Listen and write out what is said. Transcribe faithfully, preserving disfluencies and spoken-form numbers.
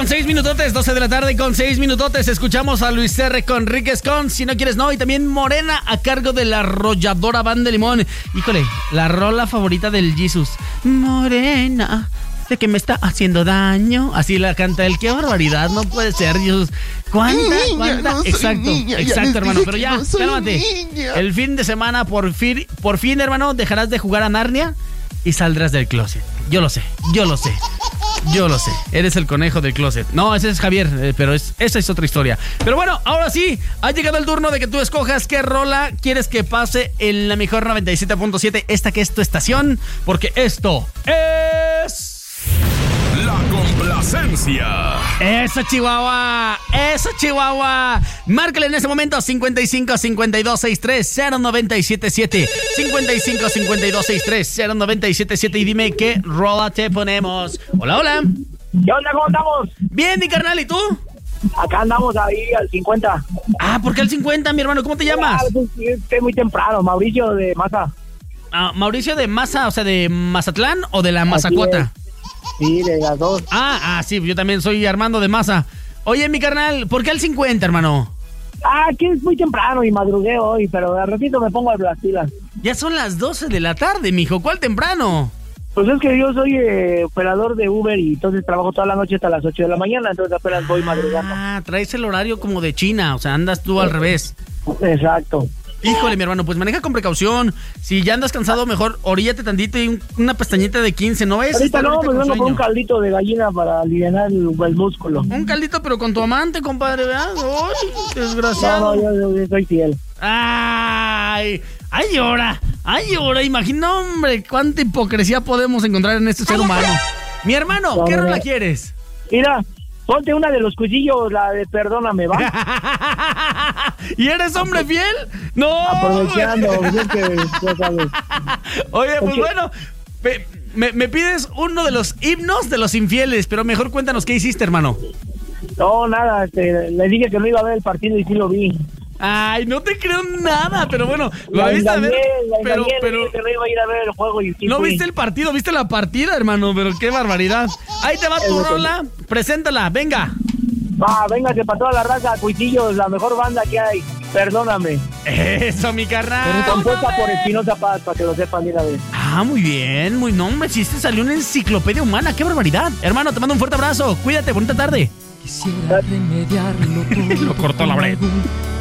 con seis minutotes, doce de la tarde con seis minutotes. Escuchamos a Luis R. Conríquez con Si No Quieres No. Y también Morena a cargo de la Arrolladora Banda de Limón. Híjole, la rola favorita del Jesus. Morena, sé que me está haciendo daño. Así la canta él. Qué barbaridad, no puede ser, Jesus. ¿Cuánta? Niña, ¿Cuánta? no soy exacto, niña, exacto, ya hermano. les Pero dije ya, que no soy cálmate. niña. El fin de semana, por fin, por fin, hermano, dejarás de jugar a Narnia y saldrás del closet. Yo lo sé, yo lo sé. Yo lo sé, eres el conejo del closet. No, ese es Javier, eh, pero es, esa es otra historia. Pero bueno, ahora sí, ha llegado el turno de que tú escojas qué rola quieres que pase en la mejor noventa y siete punto siete, esta que es tu estación, porque esto es... La complacencia. ¡Eso, Chihuahua! ¡Eso, Chihuahua! Márcale en ese momento cincuenta y cinco cincuenta y dos sesenta y tres cero noventa y siete siete. cincuenta y cinco cincuenta y dos sesenta y tres cero noventa y siete siete y dime qué rola te ponemos. Hola, hola. ¿Qué onda? ¿Cómo andamos? Bien, mi carnal, ¿y tú? Acá andamos ahí al cincuenta. Ah, ¿por qué al cincuenta, mi hermano? ¿Cómo te llamas? Ah, pues, es muy temprano, Mauricio de Maza. Ah, Mauricio de Maza, o sea, de Mazatlán o de la Mazacuata. Sí, de las dos. Ah, ah, sí, yo también soy Armando de Maza. Oye, mi carnal, ¿por qué al cincuenta, hermano? Ah, aquí es muy temprano y madrugué hoy, pero al ratito me pongo a las pilas. Ya son las doce de la tarde, mijo. ¿Cuál temprano? Pues es que yo soy eh, operador de Uber y entonces trabajo toda la noche hasta las ocho de la mañana, entonces apenas voy madrugando. Ah, traes el horario como de China, o sea, andas tú al revés. Exacto. Híjole, mi hermano, pues maneja con precaución. Si ya andas cansado, mejor oríllate tantito y un- una pestañita de quince, ¿no ves? Ahorita no, pues vengo por un caldito de gallina para aliviar el, el músculo. Un caldito, pero con tu amante, compadre, ¿verdad? ¡Ay, No, desgraciado! no, yo, yo- yo soy fiel. ¡Ay! ¡Ay, llora! ¡Ay, llora! Imagina, hombre, cuánta hipocresía podemos encontrar en este ser humano. Mi hermano, No, ¿qué no, rola no. quieres? Mira, ponte una de los cuchillos, la de Perdóname, ¿va? ¿Y eres hombre fiel? ¡No! Aprovechando, pues es que, ya sabes. Oye, pues Ok. bueno, pe- me, me pides uno de los himnos de los infieles, pero mejor cuéntanos qué hiciste, hermano. No, nada, este, le dije que no iba a ver el partido y sí lo vi. Ay, no te creo nada, pero bueno, lo La viste a engañé, ver, la pero, engañé, le pero dije que no iba a ir a ver el juego y sí no fui. viste el partido, viste la partida, hermano, pero qué barbaridad. Ahí te va tu Es lo que- rola, preséntala, venga. Va, véngase para toda la raza, Cuitillos, la mejor banda que hay. Perdóname. Eso, mi carnal. Compuesta por Espinosa Paz, para que lo sepan de una vez. Ah, muy bien, muy no, hombre, si este salió una enciclopedia humana, qué barbaridad. Hermano, te mando un fuerte abrazo, cuídate, bonita tarde. Quisiera remediarlo todo. Lo cortó la con Bret. algún